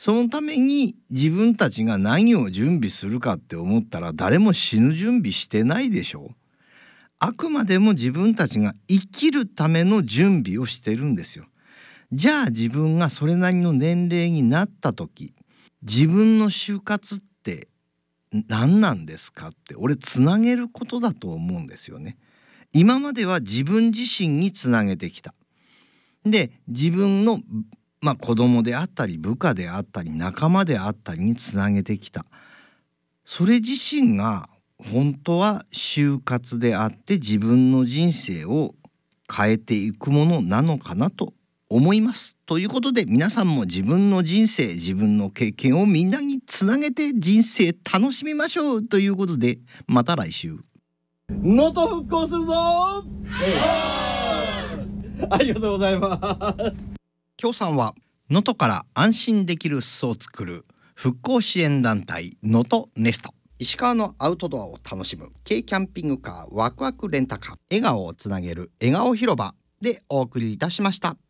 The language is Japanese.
そのために自分たちが何を準備するかって思ったら誰も死ぬ準備してないでしょう。あくまでも自分たちが生きるための準備をしてるんですよ。じゃあ自分がそれなりの年齢になった時、自分の就活って何なんですかって俺つなげることだと思うんですよね。今までは自分自身につなげてきた。で自分の子供であったり部下であったり仲間であったりにつなげてきた。それ自身が本当は就活であって自分の人生を変えていくものなのかなと思います。ということで皆さんも自分の人生自分の経験をみんなにつなげて人生楽しみましょうということで、また来週。 能登復興するぞありがとうございます。 協賛は能登から安心できる巣を作る復興支援団体能登ネスト、石川のアウトドアを楽しむ軽キャンピングカーワクワクレンタカー、笑顔をつなげる笑顔広場でお送りいたしました。